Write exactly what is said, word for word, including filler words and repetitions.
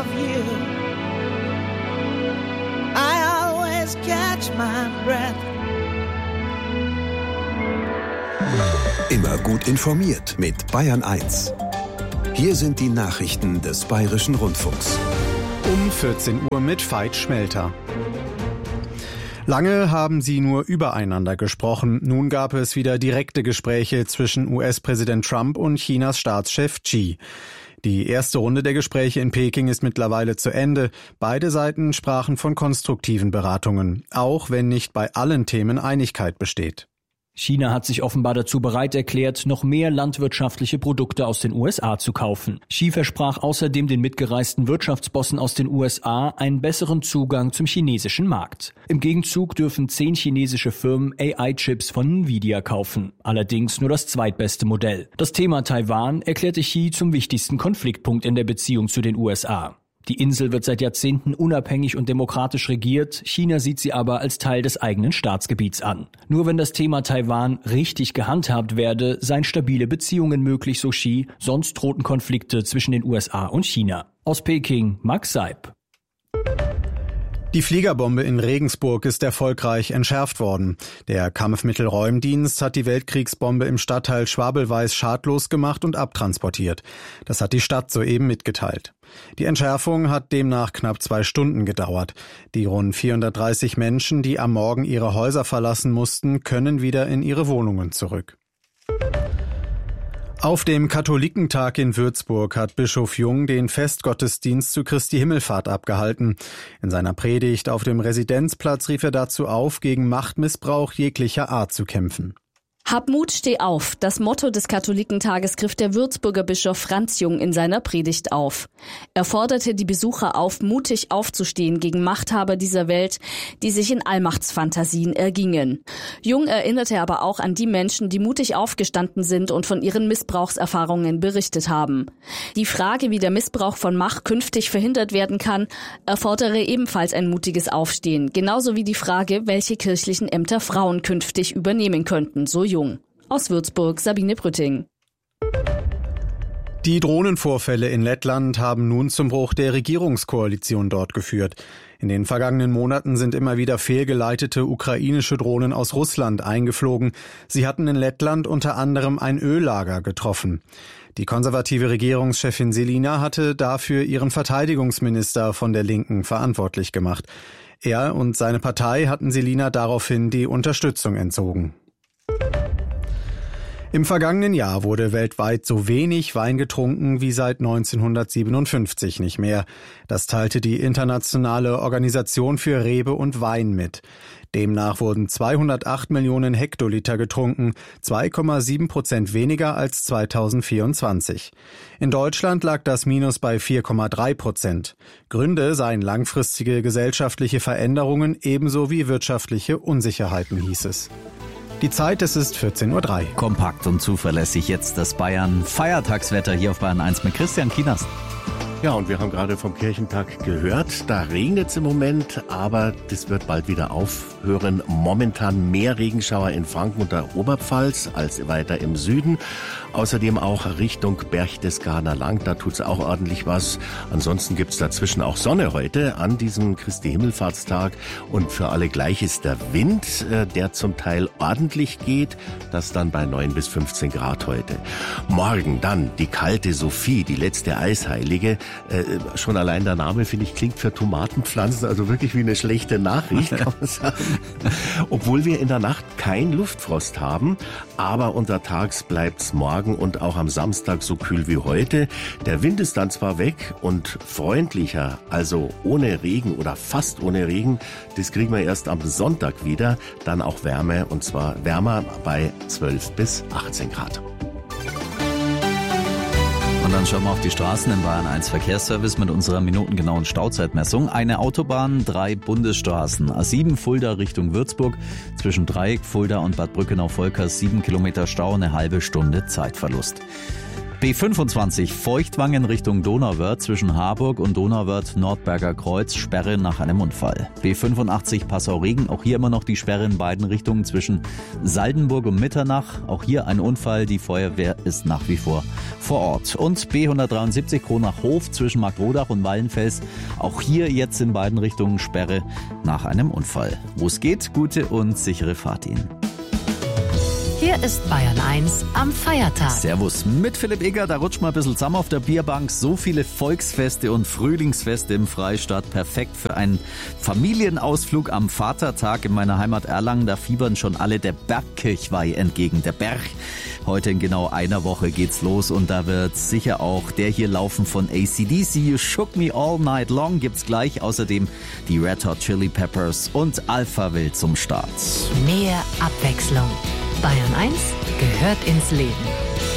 of you. I always catch my breath. Immer gut informiert mit Bayern eins. Hier sind die Nachrichten des Bayerischen Rundfunks. Um vierzehn Uhr mit Veit Schmelter. Lange haben sie nur übereinander gesprochen. Nun gab es wieder direkte Gespräche zwischen U S-Präsident Trump und Chinas Staatschef Xi. Die erste Runde der Gespräche in Peking ist mittlerweile zu Ende. Beide Seiten sprachen von konstruktiven Beratungen, auch wenn nicht bei allen Themen Einigkeit besteht. China hat sich offenbar dazu bereit erklärt, noch mehr landwirtschaftliche Produkte aus den U S A zu kaufen. Xi versprach außerdem den mitgereisten Wirtschaftsbossen aus den U S A einen besseren Zugang zum chinesischen Markt. Im Gegenzug dürfen zehn chinesische Firmen A I-Chips von Nvidia kaufen. Allerdings nur das zweitbeste Modell. Das Thema Taiwan erklärte Xi zum wichtigsten Konfliktpunkt in der Beziehung zu den U S A. Die Insel wird seit Jahrzehnten unabhängig und demokratisch regiert. China sieht sie aber als Teil des eigenen Staatsgebiets an. Nur wenn das Thema Taiwan richtig gehandhabt werde, seien stabile Beziehungen möglich, so Xi. Sonst drohten Konflikte zwischen den U S A und China. Aus Peking, Max Seib. Die Fliegerbombe in Regensburg ist erfolgreich entschärft worden. Der Kampfmittelräumdienst hat die Weltkriegsbombe im Stadtteil Schwabelweiß schadlos gemacht und abtransportiert. Das hat die Stadt soeben mitgeteilt. Die Entschärfung hat demnach knapp zwei Stunden gedauert. Die rund vierhundertdreißig Menschen, die am Morgen ihre Häuser verlassen mussten, können wieder in ihre Wohnungen zurück. Auf dem Katholikentag in Würzburg hat Bischof Jung den Festgottesdienst zu Christi Himmelfahrt abgehalten. In seiner Predigt auf dem Residenzplatz rief er dazu auf, gegen Machtmissbrauch jeglicher Art zu kämpfen. Hab Mut, steh auf. Das Motto des Katholikentages griff der Würzburger Bischof Franz Jung in seiner Predigt auf. Er forderte die Besucher auf, mutig aufzustehen gegen Machthaber dieser Welt, die sich in Allmachtsfantasien ergingen. Jung erinnerte aber auch an die Menschen, die mutig aufgestanden sind und von ihren Missbrauchserfahrungen berichtet haben. Die Frage, wie der Missbrauch von Macht künftig verhindert werden kann, erfordere ebenfalls ein mutiges Aufstehen. Genauso wie die Frage, welche kirchlichen Ämter Frauen künftig übernehmen könnten, so Jung. Aus Würzburg, Sabine Brütting. Die Drohnenvorfälle in Lettland haben nun zum Bruch der Regierungskoalition dort geführt. In den vergangenen Monaten sind immer wieder fehlgeleitete ukrainische Drohnen aus Russland eingeflogen. Sie hatten in Lettland unter anderem ein Öllager getroffen. Die konservative Regierungschefin Selina hatte dafür ihren Verteidigungsminister von der Linken verantwortlich gemacht. Er und seine Partei hatten Selina daraufhin die Unterstützung entzogen. Im vergangenen Jahr wurde weltweit so wenig Wein getrunken wie seit neunzehnhundertsiebenundfünfzig nicht mehr. Das teilte die Internationale Organisation für Rebe und Wein mit. Demnach wurden zweihundertacht Millionen Hektoliter getrunken, zwei Komma sieben Prozent weniger als zweitausendvierundzwanzig. In Deutschland lag das Minus bei vier Komma drei Prozent. Gründe seien langfristige gesellschaftliche Veränderungen ebenso wie wirtschaftliche Unsicherheiten, hieß es. Die Zeit, es ist vierzehn Uhr drei. Kompakt und zuverlässig jetzt das Bayern-Feiertagswetter hier auf Bayern eins mit Christian Kienast. Ja, und wir haben gerade vom Kirchentag gehört, da regnet es im Moment, aber das wird bald wieder aufhören. Momentan mehr Regenschauer in Franken und der Oberpfalz als weiter im Süden. Außerdem auch Richtung Berchtesgadener Land, da tut's auch ordentlich was. Ansonsten gibt's dazwischen auch Sonne heute an diesem Christi Himmelfahrtstag. Und für alle gleich ist der Wind, der zum Teil ordentlich geht, das dann bei neun bis fünfzehn Grad heute. Morgen dann die kalte Sophie, die letzte Eisheilige. Äh, schon allein der Name, finde ich, klingt für Tomatenpflanzen also wirklich wie eine schlechte Nachricht, kann man sagen. Obwohl wir in der Nacht kein Luftfrost haben, aber untertags bleibt's morgen und auch am Samstag so kühl wie heute. Der Wind ist dann zwar weg und freundlicher, also ohne Regen oder fast ohne Regen, das kriegen wir erst am Sonntag wieder, dann auch Wärme und zwar wärmer bei zwölf bis achtzehn Grad. Und dann schauen wir auf die Straßen im Bayern eins Verkehrsservice mit unserer minutengenauen Stauzeitmessung. Eine Autobahn, drei Bundesstraßen. A sieben Fulda Richtung Würzburg. Zwischen Dreieck, Fulda und Bad Brückenau-Volkers sieben Kilometer Stau, eine halbe Stunde Zeitverlust. B fünfundzwanzig Feuchtwangen Richtung Donauwörth zwischen Harburg und Donauwörth-Nordberger Kreuz, Sperre nach einem Unfall. B fünfundachtzig Passau-Regen, auch hier immer noch die Sperre in beiden Richtungen zwischen Saldenburg und Mitternach. Auch hier ein Unfall, die Feuerwehr ist nach wie vor vor Ort. Und B hundertdreiundsiebzig Kronach-Hof zwischen Markrodach und Wallenfels, auch hier jetzt in beiden Richtungen Sperre nach einem Unfall. Wo es geht, gute und sichere Fahrt Ihnen. Hier ist Bayern eins am Feiertag. Servus, mit Philipp Egger, da rutscht mal ein bisschen zusammen auf der Bierbank. So viele Volksfeste und Frühlingsfeste im Freistaat. Perfekt für einen Familienausflug am Vatertag in meiner Heimat Erlangen. Da fiebern schon alle der Bergkirchweih entgegen. Der Berg. Heute in genau einer Woche geht's los und da wird sicher auch der hier laufen von A C D C. You Shook Me All Night Long gibt's gleich. Außerdem die Red Hot Chili Peppers und Alphaville zum Start. Mehr Abwechslung. Bayern eins gehört ins Leben.